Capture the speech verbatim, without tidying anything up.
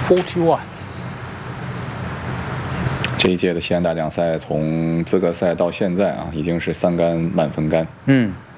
forty-one。 这一届的西安大奖赛从资格赛到现在啊，已经是三杆满分杆。 嗯，